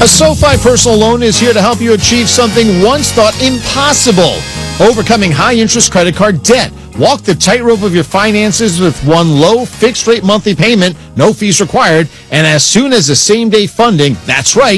A SoFi personal loan is here to help you achieve something once thought impossible. Overcoming high-interest credit card debt. Walk the tightrope of your finances with one low fixed-rate monthly payment, no fees required, and as soon as the same-day funding, that's right,